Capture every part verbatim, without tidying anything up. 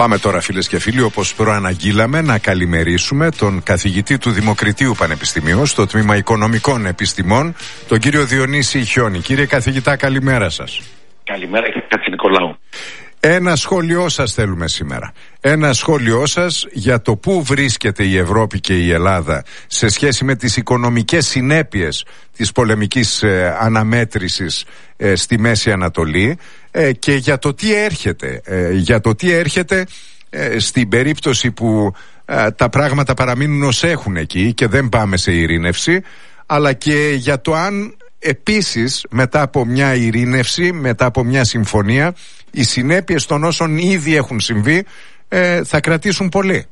Πάμε τώρα, φίλες και φίλοι, όπως προαναγγείλαμε, να καλημερίσουμε τον καθηγητή του Δημοκριτείου Πανεπιστημίου στο τμήμα Οικονομικών Επιστημών, τον κύριο Διονύση Χιόνι. Κύριε καθηγητά, καλημέρα σας. Καλημέρα, κύριε Χατζηνικολάου. Ένα σχόλιο σας θέλουμε σήμερα. Ένα σχόλιο σας για το πού βρίσκεται η Ευρώπη και η Ελλάδα σε σχέση με τις οικονομικές συνέπειες της πολεμικής ε, αναμέτρησης ε, στη Μέση Ανατολή ε, και για το τι έρχεται, ε, για το τι έρχεται ε, στην περίπτωση που ε, τα πράγματα παραμείνουν ως έχουν εκεί και δεν πάμε σε ειρήνευση, αλλά και για το αν επίσης μετά από μια ειρήνευση, μετά από μια συμφωνία, οι συνέπειες των όσων ήδη έχουν συμβεί ε, θα κρατήσουν πολύ.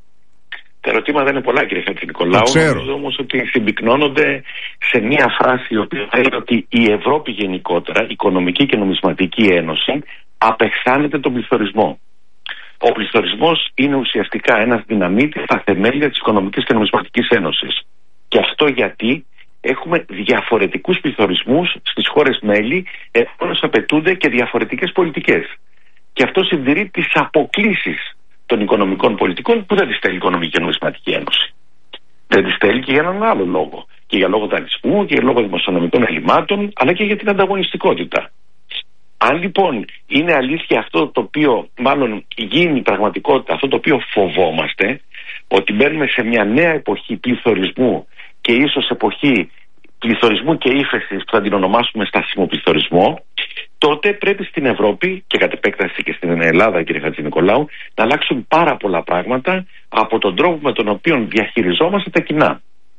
Τα ερωτήματα είναι πολλά, κύριε Χατζηνικολάου. Νομίζω όμως ότι συμπυκνώνονται σε μια φράση η οποία λέει ότι η Ευρώπη γενικότερα, η Οικονομική και Νομισματική Ένωση, απεχθάνεται τον πληθωρισμό. Ο πληθωρισμός είναι ουσιαστικά ένας δυναμίτης στα θεμέλια της Οικονομικής και Νομισματικής Ένωσης. Και αυτό γιατί έχουμε διαφορετικούς πληθωρισμούς στις χώρες μέλη, επομένως απαιτούνται και διαφορετικές πολιτικές. Και αυτό συντηρεί τις αποκλίσεις των οικονομικών πολιτικών που δεν τις θέλει η Οικονομική και Νομισματική Ένωση. Δεν τις θέλει και για έναν άλλο λόγο. Και για λόγο δανεισμού και για λόγο δημοσιονομικών ελλημάτων, αλλά και για την ανταγωνιστικότητα. Αν λοιπόν είναι αλήθεια αυτό το οποίο, μάλλον γίνει πραγματικότητα, αυτό το οποίο φοβόμαστε, ότι μπαίνουμε σε μια νέα εποχή πληθωρισμού και ίσως εποχή πληθωρισμού και ύφεσης που θα την ονομάσουμε στασίμο πληθωρισμό, τότε πρέπει στην Ευρώπη και κατ' επέκταση και στην Ελλάδα, κύριε Χατζηνικολάου, να αλλάξουν πάρα πολλά πράγματα από τον τρόπο με τον οποίο διαχειριζόμαστε τα κοινά.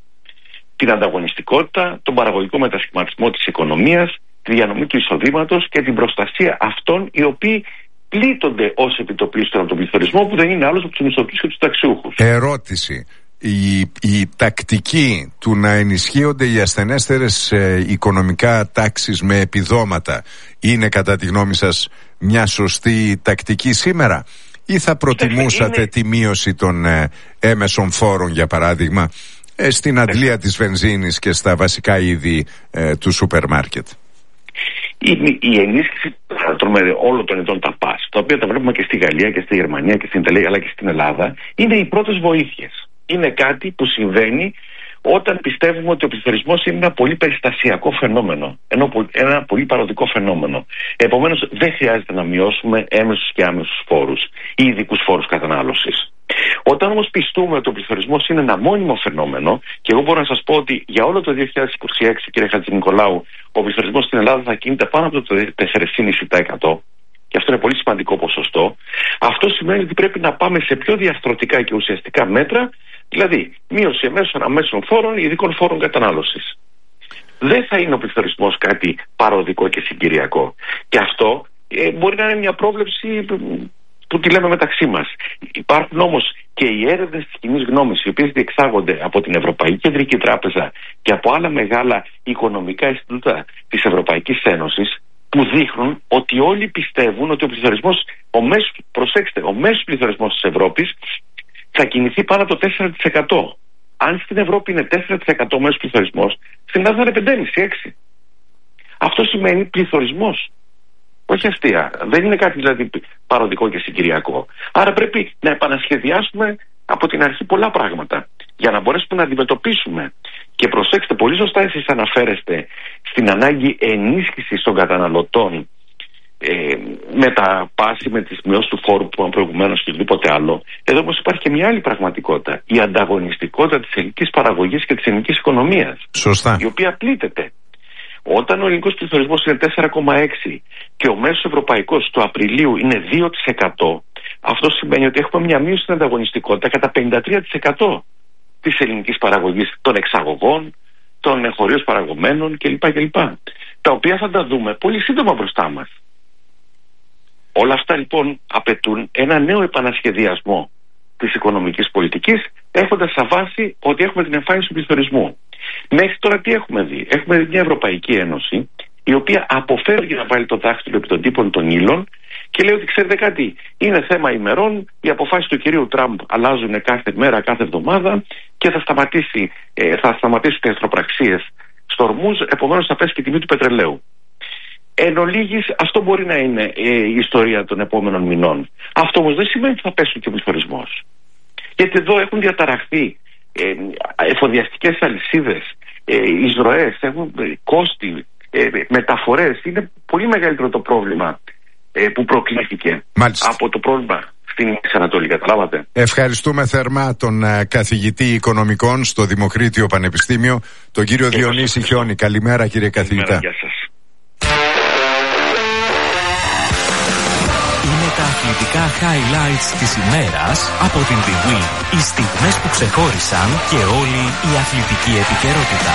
Την ανταγωνιστικότητα, τον παραγωγικό μετασχηματισμό της οικονομίας, τη διανομή του εισοδήματος και την προστασία αυτών οι οποίοι πλήττονται ως επιτοπλίστων από τον πληθωρισμό, που δεν είναι άλλος από τους μισθωτούς και τους ταξιούχους. Ερώτηση. Η, η τακτική του να ενισχύονται οι ασθενέστερες ε, οικονομικά τάξεις με επιδόματα είναι κατά τη γνώμη σας μια σωστή τακτική σήμερα, ή θα προτιμούσατε είναι... τη μείωση των ε, έμεσων φόρων, για παράδειγμα, ε, στην αντλία της βενζίνης και στα βασικά είδη ε, του σούπερ μάρκετ? Η, η ενίσχυση όλων των ειδών τα πας, τα οποία τα βλέπουμε και στη Γαλλία και στη Γερμανία και στην Ιταλία αλλά και στην Ελλάδα, είναι οι πρώτες βοήθειες. Είναι κάτι που συμβαίνει όταν πιστεύουμε ότι ο πληθωρισμός είναι ένα πολύ περιστασιακό φαινόμενο, ένα πολύ παροδικό φαινόμενο. Επομένως δεν χρειάζεται να μειώσουμε έμεσους και άμεσους φόρους ή ειδικούς φόρους κατανάλωσης. Όταν όμως πιστούμε ότι ο πληθωρισμός είναι ένα μόνιμο φαινόμενο, και εγώ μπορώ να σας πω ότι για όλο το δύο χιλιάδες είκοσι έξι, κύριε Χατζηνικολάου, ο πληθωρισμός στην Ελλάδα θα κινείται πάνω από το τέσσερα κόμμα πέντε τοις εκατό, και αυτό είναι πολύ σημαντικό ποσοστό, αυτό σημαίνει ότι πρέπει να πάμε σε πιο διαρθρωτικά και ουσιαστικά μέτρα, δηλαδή μείωση εμέσων αμέσων φόρων, ειδικών φόρων κατανάλωσης. Δεν θα είναι ο πληθωρισμός κάτι παροδικό και συγκυριακό. Και αυτό ε, μπορεί να είναι μια πρόβλεψη που, που τη λέμε μεταξύ μας. Υπάρχουν όμως και οι έρευνες της κοινής γνώμης, οι οποίες διεξάγονται από την Ευρωπαϊκή Κεντρική Τράπεζα και από άλλα μεγάλα οικονομικά Ινστιτούτα της Ευρωπαϊκής Ένωσης, που δείχνουν ότι όλοι πιστεύουν ότι ο πληθωρισμός, ο μέσος, προσέξτε, ο μέσος πληθωρισμός της Ευρώπης θα κινηθεί πάνω από το τέσσερα τοις εκατό. Αν στην Ευρώπη είναι τέσσερα τοις εκατό μέσος πληθωρισμός, στην Ελλάδα είναι πέντε κόμμα πέντε με έξι. Αυτό σημαίνει πληθωρισμός. Όχι αστεία. Δεν είναι κάτι δηλαδή παροδικό και συγκυριακό. Άρα πρέπει να επανασχεδιάσουμε από την αρχή πολλά πράγματα για να μπορέσουμε να αντιμετωπίσουμε. Και προσέξτε, πολύ σωστά εσείς αναφέρεστε στην ανάγκη ενίσχυσης των καταναλωτών ε, με τα πάση, με τις μειώσεις του φόρου που είπαμε προηγουμένως και οτιδήποτε άλλο. Εδώ όμως υπάρχει και μια άλλη πραγματικότητα. Η ανταγωνιστικότητα της ελληνικής παραγωγής και της ελληνικής οικονομίας. Σωστά. Η οποία πλήττεται. Όταν ο ελληνικός πληθωρισμός είναι τέσσερα κόμμα έξι και ο μέσος ευρωπαϊκός του Απριλίου είναι δύο τοις εκατό, αυτό σημαίνει ότι έχουμε μια μείωση στην ανταγωνιστικότητα κατά πενήντα τρία τοις εκατό της ελληνικής παραγωγής, των εξαγωγών, των εγχωρίως παραγωμένων κλπ. κλπ. Τα οποία θα τα δούμε πολύ σύντομα μπροστά μας. Όλα αυτά λοιπόν απαιτούν ένα νέο επανασχεδιασμό της οικονομικής πολιτικής, έχοντας σαν βάση ότι έχουμε την εμφάνιση του πληθωρισμού. Μέχρι τώρα τι έχουμε δει? Έχουμε δει μια Ευρωπαϊκή Ένωση η οποία αποφεύγει να βάλει το δάχτυλο επί των τύπων των ύλων και λέει ότι ξέρετε κάτι, είναι θέμα ημερών, οι αποφάσεις του κυρίου Τραμπ αλλάζουν κάθε μέρα, κάθε εβδομάδα και θα, σταματήσει, ε, θα σταματήσουν οι εχθροπραξίες στο Ορμούζ, επομένως θα πέσει και η τιμή του πετρελαίου. εν ολίγης, αυτό μπορεί να είναι ε, η ιστορία των επόμενων μηνών. Αυτό όμως δεν σημαίνει ότι θα πέσουν και ο πληθωρισμός. Γιατί εδώ έχουν διαταραχθεί ε, εφοδιαστικές αλυσίδες, ε, εισρωές, έχουν ε, κόστη, ε, μεταφορές. Είναι πολύ μεγαλύτερο το πρόβλημα ε, που προκλήθηκε Μάλιστα. από το πρόβλημα στην Μέση Ανατολή, καταλάβατε. Ευχαριστούμε θερμά τον uh, καθηγητή οικονομικών στο Δημοκρίτιο Πανεπιστήμιο, τον κύριο και Διονύση Χιόνι. Καλημέρα, κύριε καθηγητά. Καλημέρα, γεια σας. Είναι τα αθλητικά highlights της ημέρας από την μπι γουι. Οι στιγμές που ξεχώρισαν και όλη η αθλητική επικαιρότητα.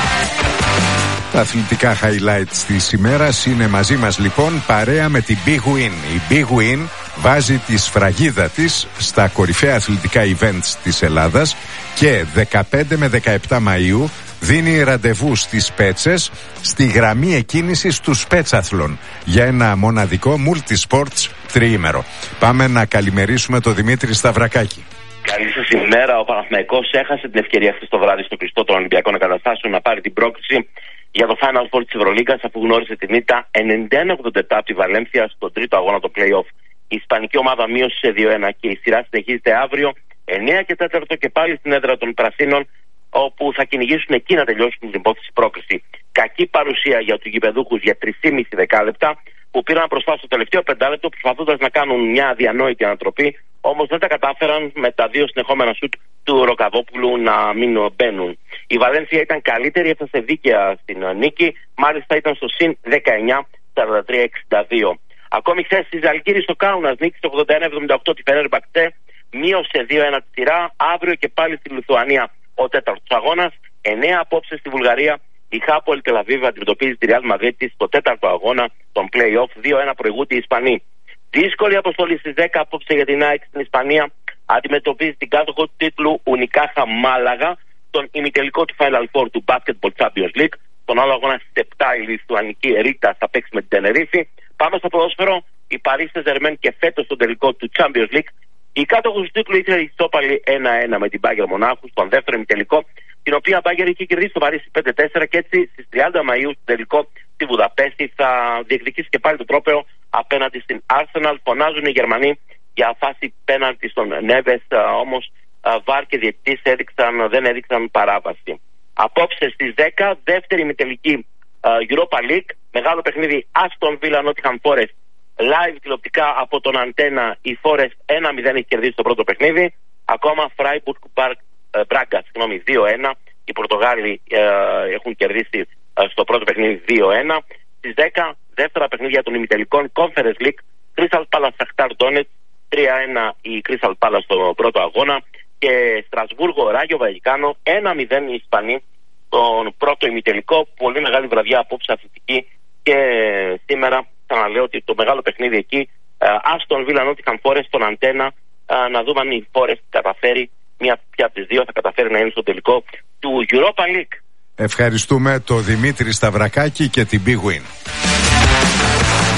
Τα αθλητικά highlights της ημέρας είναι μαζί μας λοιπόν παρέα με την Big Win. Η Big Win βάζει τη σφραγίδα της στα κορυφαία αθλητικά events της Ελλάδας και δεκαπέντε με δεκαεπτά Μαΐου δίνει ραντεβού στις Πέτσες στη γραμμή εκκίνησης του Σπέτσαθλων για ένα μοναδικό multi-sports τριήμερο. Πάμε να καλημερίσουμε τον Δημήτρη Σταυρακάκη. Καλή σας ημέρα. Ο Παναθηναϊκός έχασε την ευκαιρία αυτή το βράδυ στο κλειστό των Ολυμπιακών Εγκαταστάσεων να πάρει την πρόκριση για το Final Four της Ευρωλίγκας, αφού γνώρισε την ήττα ενενήντα ένα ογδόντα επτά από τη Βαλένθια στον τρίτο αγώνα το play-off. Η ισπανική ομάδα μείωσε σε δύο ένα και η σειρά συνεχίζεται αύριο εννέα και τέσσερα και πάλι στην έδρα των Πρασίνων, όπου θα κυνηγήσουν εκεί να τελειώσουν την υπόθεση πρόκριση. Κακή παρουσία για τους γηπεδούχους για τρία και μισό δεκάλεπτα, που πήραν μπροστά στο τελευταίο πεντάλεπτο προσπαθώντας να κάνουν μια αδιανόητη ανατροπή, όμως δεν τα κατάφεραν με τα δύο συνεχόμενα σουτ του Ροκαβόπουλου να μην μπαίνουν. Η Βαλένθια ήταν καλύτερη, έφτασε δίκαια στην νίκη, μάλιστα ήταν στο συν δεκαεννιά σαράντα τρία εξήντα δύο. Ακόμη χθες στη Ζαλγκύρη στο Κάουνας νίκησε ογδόντα ένα εβδομήντα οκτώ τη Φενέρμπαχτσε, μείωσε δύο ένα τη σειρά, αύριο και πάλι στη Λιθουανία ο τέταρτος αγώνας, εννέα απόψε στη Βουλγαρία. Η Χάπολ Τελαβίβ αντιμετωπίζει τη Ρεάλ Μαδρίτη στο τέταρτο αγώνα των play-off, δύο ένα προηγούνται οι Ισπανοί. Δύσκολη αποστολή στις δέκα απόψε για την ΑΕΚ στην Ισπανία, αντιμετωπίζει την κάτοχο του τίτλου Ουνικάχα Μάλαγα, τον ημιτελικό του Final Four του Basketball Champions League. Στον άλλο αγώνα στις επτά η Λιθουανική Ρίτα θα παίξει με την Τενερίφη. Πάμε στο ποδόσφαιρο. Η Paris Saint-Germain και φέτος στον τελικό του Champions League. Η κάτοχος του τίτλου ήθελε ισόπαλη ένα ένα με την Bayern Μονάχου στον δεύτερο ημιτελικό, την οποία Bayern είχε κερδίσει το Παρίσι πέντε τέσσερα και έτσι στις τριάντα Μαΐου στο τελικό στη Βουδαπέστη θα διεκδικήσει και πάλι το τρόπαιο απέναντι στην Arsenal. Φωνάζουν οι Γερμανοί για φάση πέναλτι στον Νέβες, όμως βαρ και διαιτητής έδειξαν, δεν έδειξαν παράβαση. Απόψε στις δέκα, δεύτερη ημιτελική Europa League, μεγάλο παιχνίδι Aston Villa Nottingham Forest, live τηλεοπτικά από τον Αντένα. Η Forest ένα μηδέν έχει κερδίσει το πρώτο παιχνίδι. Ακόμα Freiburg Braga, συγγνώμη, δύο ένα. Οι Πορτογάλοι ε, έχουν κερδίσει ε, στο πρώτο παιχνίδι δύο ένα. Στις δέκα, δεύτερα παιχνίδια των ημιτελικών Conference League, Crystal Palace Shakhtar Donetsk, τρία ένα η Crystal Palace στο πρώτο αγώνα και Στρασβούργο Ράγιο Βαγικάνο, ένα μηδέν οι Ισπανοί στον πρώτο ημιτελικό. Πολύ μεγάλη βραδιά απόψε αθλητική και σήμερα ξαναλέω ότι το μεγάλο παιχνίδι εκεί, Aston Villa Nottingham Forest στον Αντένα, να δούμε αν η Forest καταφέρει, μία πια από τις δύο θα καταφέρει να είναι στο τελικό του Europa League. Ευχαριστούμε το Δημήτρη Σταυρακάκη και την Big Win.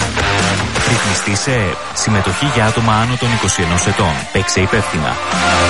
Ρυθμιστή σε συμμετοχή για άτομα άνω των είκοσι ενός ετών. Παίξε υπεύθυνα.